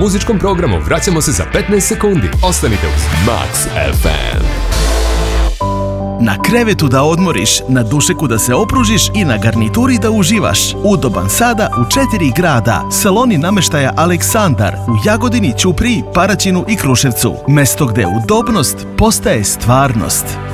muzičkom programu vraćamo se za 15 sekundi. Ostanite uz Max FM. Na krevetu da odmoriš, na dušeku da se opružiš i na garnituri da uživaš. Udoban sada u 4 grada. Saloni namještaja Aleksandar u Jagodini, Ćupriji, Paraćinu i Kruševcu. Mesto gde udobnost postaje stvarnost.